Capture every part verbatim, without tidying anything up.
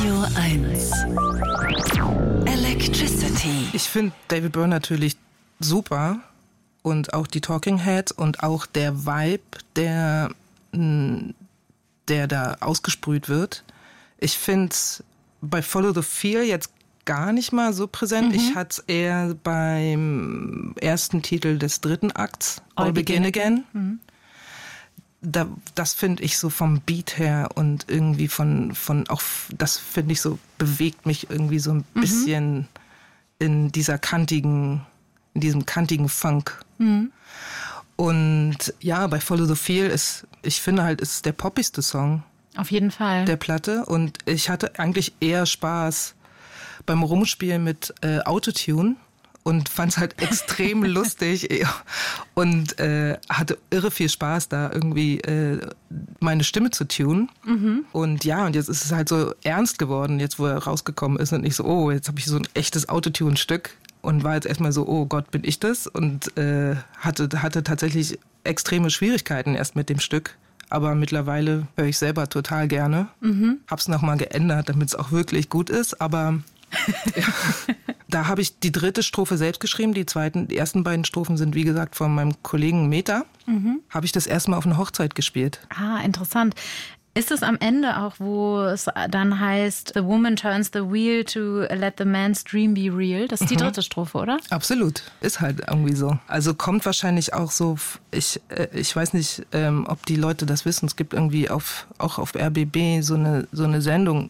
Radio eins. Electricity. Ich finde David Byrne natürlich super und auch die Talking Heads und auch der Vibe, der, der da ausgesprüht wird. Ich finde es bei Follow the Feel jetzt gar nicht mal so präsent. Mhm. Ich hatte es eher beim ersten Titel des dritten Akts, All, All Begin, Begin Again. Mhm. Da, das finde ich so vom Beat her und irgendwie von, von auch, das finde ich so, bewegt mich irgendwie so ein mhm. bisschen in dieser kantigen, in diesem kantigen Funk. Mhm. Und ja, bei Follow the Feel ist, ich finde halt, ist der poppigste Song. Auf jeden Fall. Der Platte. Und ich hatte eigentlich eher Spaß beim Rumspielen mit äh, Autotune. Und fand es halt extrem lustig und äh, hatte irre viel Spaß, da irgendwie äh, meine Stimme zu tunen. Mhm. Und ja, und jetzt ist es halt so ernst geworden, jetzt wo er rausgekommen ist und ich so, oh, jetzt habe ich so ein echtes Autotune-Stück und war jetzt erstmal so, oh Gott, bin ich das? Und äh, hatte, hatte tatsächlich extreme Schwierigkeiten erst mit dem Stück. Aber mittlerweile höre ich selber total gerne. Mhm. Hab's nochmal geändert, damit es auch wirklich gut ist, aber... ja. Da habe ich die dritte Strophe selbst geschrieben. Die zweiten, die ersten beiden Strophen sind, wie gesagt, von meinem Kollegen Meta. Mhm. Habe ich das erstmal auf einer Hochzeit gespielt. Ah, interessant. Ist es am Ende auch, wo es dann heißt, the woman turns the wheel to let the man's dream be real? Das ist die dritte Strophe, oder? Absolut. Ist halt irgendwie so. Also kommt wahrscheinlich auch so, ich, ich weiß nicht, ähm, ob die Leute das wissen. Es gibt irgendwie auf, auch auf R B B so eine, so eine Sendung,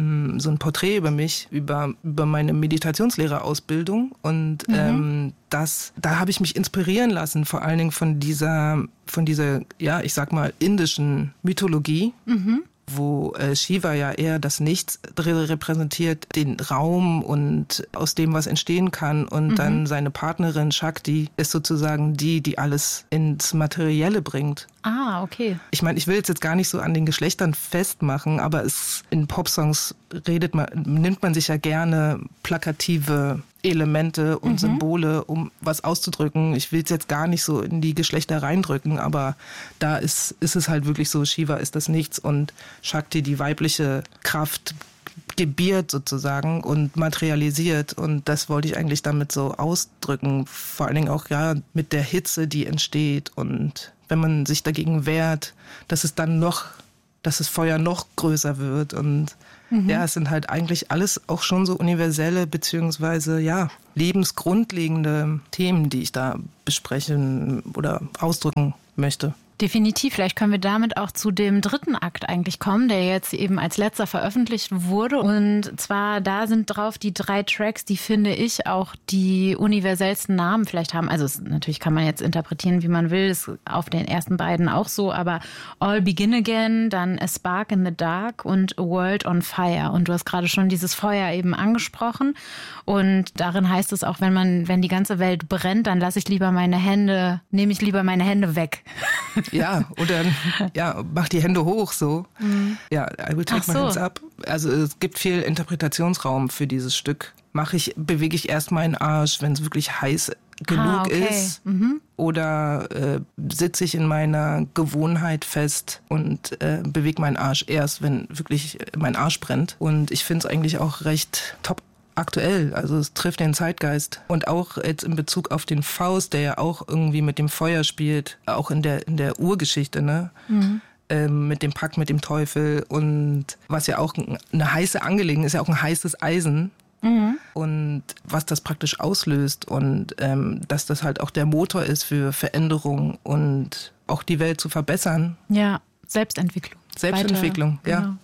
so ein Porträt über mich, über, über meine Meditationslehrerausbildung und mhm. ähm, das, da habe ich mich inspirieren lassen, vor allen Dingen von dieser, von dieser, ja, ich sag mal, indischen Mythologie, mhm. wo äh, Shiva ja eher das Nichts repräsentiert, den Raum und aus dem was entstehen kann und mhm. dann seine Partnerin Shakti ist sozusagen die, die alles ins Materielle bringt. Ah, okay. Ich meine, ich will jetzt, jetzt gar nicht so an den Geschlechtern festmachen, aber es in Popsongs redet man, nimmt man sich ja gerne plakative Elemente und mhm. Symbole, um was auszudrücken. Ich will es jetzt gar nicht so in die Geschlechter reindrücken, aber da ist, ist es halt wirklich so, Shiva ist das Nichts und Shakti die weibliche Kraft gebiert sozusagen und materialisiert und das wollte ich eigentlich damit so ausdrücken, vor allen Dingen auch ja mit der Hitze, die entsteht und wenn man sich dagegen wehrt, dass es dann noch, dass das Feuer noch größer wird und mhm. ja, es sind halt eigentlich alles auch schon so universelle beziehungsweise ja lebensgrundlegende Themen, die ich da besprechen oder ausdrücken möchte. Definitiv. Vielleicht können wir damit auch zu dem dritten Akt eigentlich kommen, der jetzt eben als letzter veröffentlicht wurde. Und zwar da sind drauf die drei Tracks, die finde ich auch die universellsten Namen vielleicht haben. Also es, natürlich kann man jetzt interpretieren, wie man will. Das ist auf den ersten beiden auch so. Aber All Begin Again, dann A Spark in the Dark und A World on Fire. Und du hast gerade schon dieses Feuer eben angesprochen. Und darin heißt es auch, wenn man, wenn die ganze Welt brennt, dann lasse ich lieber meine Hände, nehme ich lieber meine Hände weg. Ja, oder ja, mach die Hände hoch so. Mhm. Ja, I will take Ach my so. hands up. Also es gibt viel Interpretationsraum für dieses Stück. Mache ich, bewege ich erst meinen Arsch, wenn es wirklich heiß genug ah, okay. ist? Mhm. Oder äh, sitze ich in meiner Gewohnheit fest und äh, bewege meinen Arsch erst, wenn wirklich mein Arsch brennt? Und ich finde es eigentlich auch recht top aktuell, also es trifft den Zeitgeist. Und auch jetzt in Bezug auf den Faust, der ja auch irgendwie mit dem Feuer spielt, auch in der, in der Urgeschichte, ne? Mhm. Ähm, mit dem Pakt mit dem Teufel und was ja auch eine heiße Angelegenheit ist, ja auch ein heißes Eisen. Mhm. Und was das praktisch auslöst und ähm, dass das halt auch der Motor ist für Veränderung und auch die Welt zu verbessern. Ja, Selbstentwicklung. Selbstentwicklung, Weiter, ja. Genau.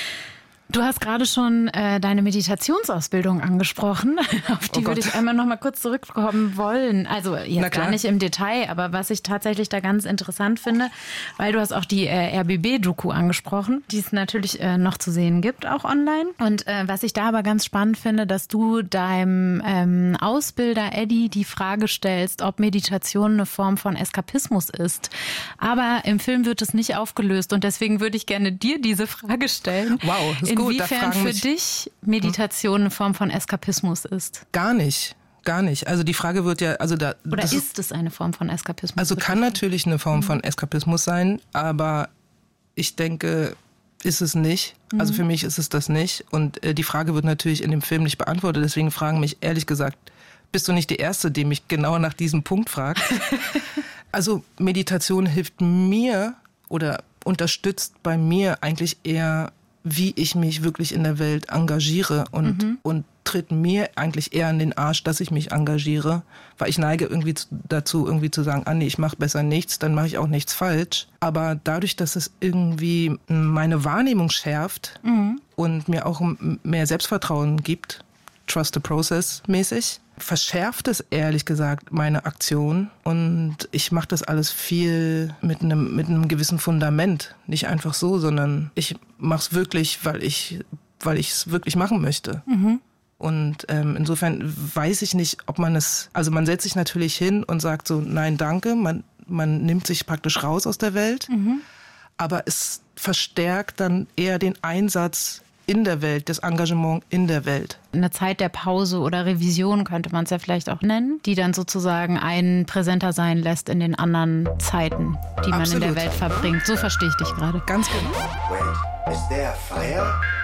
Du hast gerade schon äh, deine Meditationsausbildung angesprochen. Auf die oh würde ich einmal noch mal kurz zurückkommen wollen. Also jetzt gar nicht im Detail, aber was ich tatsächlich da ganz interessant finde, weil du hast auch die äh, R B B-Doku angesprochen, die es natürlich äh, noch zu sehen gibt, auch online. Und äh, was ich da aber ganz spannend finde, dass du deinem ähm, Ausbilder Eddie die Frage stellst, ob Meditation eine Form von Eskapismus ist. Aber im Film wird es nicht aufgelöst und deswegen würde ich gerne dir diese Frage stellen. Wow, ist gut. Inwiefern für dich Meditation eine Form von Eskapismus ist? Gar nicht. Gar nicht. Also die Frage wird ja, also da. Oder ist, ist es eine Form von Eskapismus? Also kann natürlich eine Form mhm. von Eskapismus sein, aber ich denke, ist es nicht. Mhm. Also für mich ist es das nicht. Und äh, die Frage wird natürlich in dem Film nicht beantwortet. Deswegen fragen mich ehrlich gesagt, bist du nicht die Erste, die mich genau nach diesem Punkt fragt? Also Meditation hilft mir oder unterstützt bei mir eigentlich eher, wie ich mich wirklich in der Welt engagiere und, mhm. und tritt mir eigentlich eher in den Arsch, dass ich mich engagiere, weil ich neige irgendwie zu, dazu, irgendwie zu sagen, ah nee, ich mache besser nichts, dann mache ich auch nichts falsch. Aber dadurch, dass es irgendwie meine Wahrnehmung schärft mhm. und mir auch mehr Selbstvertrauen gibt, Trust the Process mäßig, verschärft es ehrlich gesagt meine Aktion und ich mache das alles viel mit einem mit einem gewissen Fundament, nicht einfach so, sondern ich mache es wirklich, weil ich weil ich es wirklich machen möchte. Mhm. Und ähm, insofern weiß ich nicht, ob man es, also man setzt sich natürlich hin und sagt so, nein, danke, man man nimmt sich praktisch raus aus der Welt, mhm. aber es verstärkt dann eher den Einsatz in der Welt, das Engagement in der Welt. Eine Zeit der Pause oder Revision könnte man es ja vielleicht auch nennen, die dann sozusagen einen präsenter sein lässt in den anderen Zeiten, die man Absolut. in der Welt verbringt. So verstehe ich dich gerade. Ganz genau. Wait, is there a fire?